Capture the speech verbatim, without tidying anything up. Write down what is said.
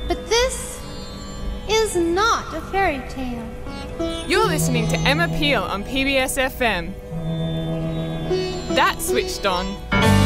But this is not a fairy tale. You're listening to Emma Peel on P B S F M. That switched on.